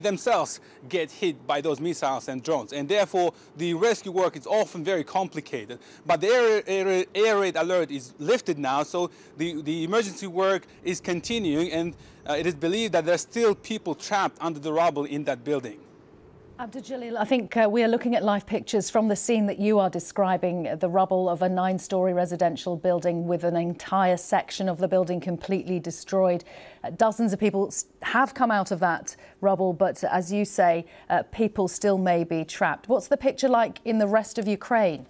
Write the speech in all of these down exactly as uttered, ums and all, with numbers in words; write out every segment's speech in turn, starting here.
themselves get hit by those missiles and drones, and therefore the rescue work is often very complicated. But the air, air, air raid alert is lifted now, so the, the emergency work is continuing, and uh, it is believed that there are still people trapped under the rubble in that building. Abdul Jalil, I think uh, we are looking at live pictures from the scene that you are describing, the rubble of a nine-storey residential building with an entire section of the building completely destroyed. Uh, dozens of people have come out of that rubble, but as you say, uh, people still may be trapped. What's the picture like in the rest of Ukraine?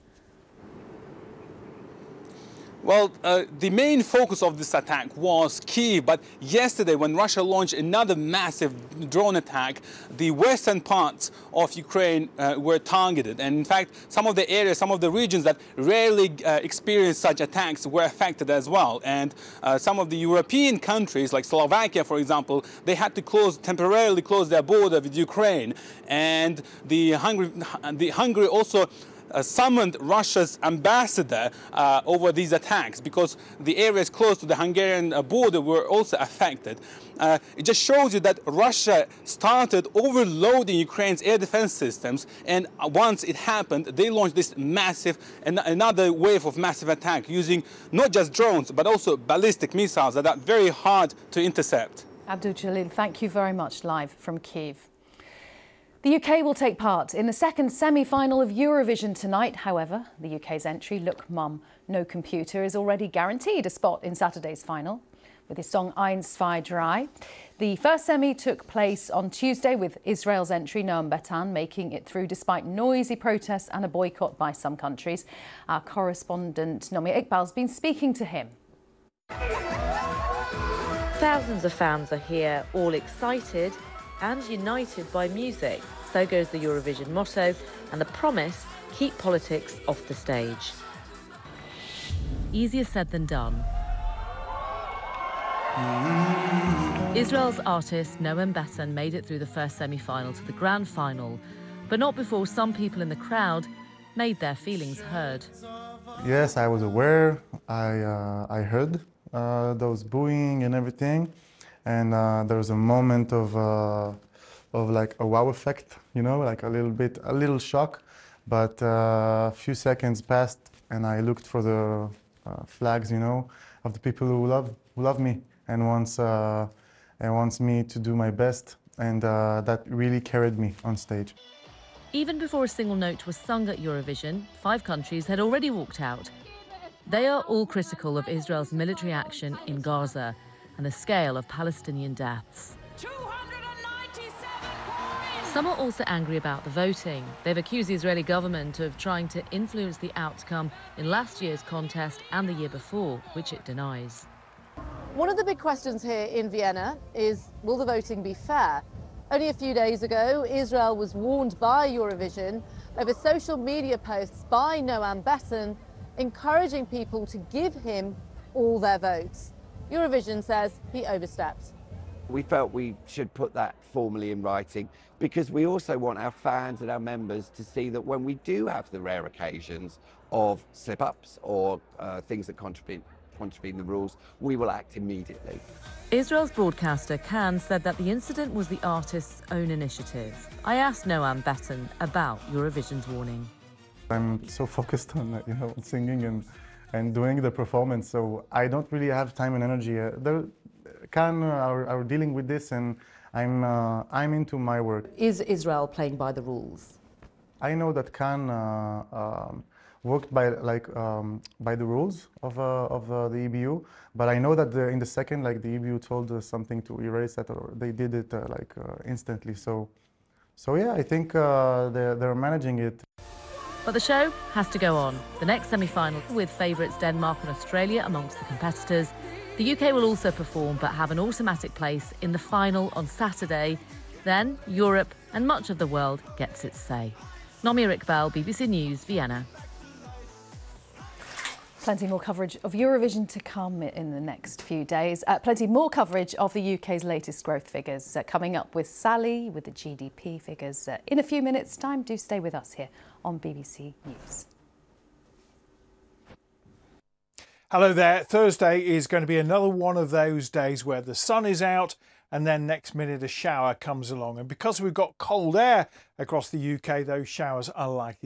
Well, uh, the main focus of this attack was Kyiv, but yesterday when Russia launched another massive drone attack, the western parts of Ukraine uh, were targeted. And in fact, some of the areas, some of the regions that rarely uh, experience such attacks were affected as well. And uh, some of the European countries, like Slovakia, for example, they had to close, temporarily close their border with Ukraine. And the Hungary, the Hungary also Uh, summoned Russia's ambassador uh, over these attacks because the areas close to the Hungarian uh, border were also affected. Uh, it just shows you that Russia started overloading Ukraine's air defense systems, and once it happened, they launched this massive, an another wave of massive attack using not just drones, but also ballistic missiles that are very hard to intercept. Abdul Jalil, thank you very much, live from Kyiv. The U K will take part in the second semi-final of Eurovision tonight. However, the U K's entry, Look Mum, No Computer, is already guaranteed a spot in Saturday's final with his song Eins, Zwei, Drei. The first semi took place on Tuesday with Israel's entry, Noam Betan, making it through despite noisy protests and a boycott by some countries. Our correspondent Nomi Iqbal has been speaking to him. Thousands of fans are here, all excited and united by music. So goes the Eurovision motto and the promise, keep politics off the stage. Easier said than done. Israel's artist Noam Betan made it through the first semi-final to the grand final, but not before some people in the crowd made their feelings heard. Yes, I was aware. I, uh, I heard uh, those booing and everything. And uh, there was a moment of, uh, of like a wow effect, you know, like a little bit, a little shock. But uh, a few seconds passed, and I looked for the uh, flags, you know, of the people who love, who love me and wants, uh, and wants me to do my best. And uh, that really carried me on stage. Even before a single note was sung at Eurovision, five countries had already walked out. They are all critical of Israel's military action in Gaza and the scale of Palestinian deaths. Some are also angry about the voting. They've accused the Israeli government of trying to influence the outcome in last year's contest and the year before, which it denies. One of the big questions here in Vienna is, will the voting be fair? Only a few days ago, Israel was warned by Eurovision over social media posts by Noam Betan encouraging people to give him all their votes. Eurovision says he overstepped. We felt we should put that formally in writing because we also want our fans and our members to see that when we do have the rare occasions of slip-ups or uh, things that contravene, contravene the rules, we will act immediately. Israel's broadcaster Kan said that the incident was the artist's own initiative. I asked Noam Betan about Eurovision's warning. I'm so focused on, you know, singing and and doing the performance, so I don't really have time and energy. Uh, there, Can are, are dealing with this, and I'm uh, I'm into my work. Is Israel playing by the rules? I know that Can uh, um, worked by like um, by the rules of uh, of uh, the E B U, but I know that the, in the second, like the E B U told us something to erase that, or they did it uh, like uh, instantly. So, so yeah, I think uh, they're they're managing it. But the show has to go on. The next semi-final with favourites Denmark and Australia amongst the competitors. The U K will also perform but have an automatic place in the final on Saturday. Then Europe and much of the world gets its say. Nomi Iqbal, B B C News, Vienna. Plenty more coverage of Eurovision to come in the next few days. Uh, plenty more coverage of the U K's latest growth figures uh, coming up with Sally with the G D P figures uh, in a few minutes' time. Do stay with us here on B B C News. Hello there. Thursday is going to be another one of those days where the sun is out and then next minute a shower comes along. And because we've got cold air across the U K, those showers are likely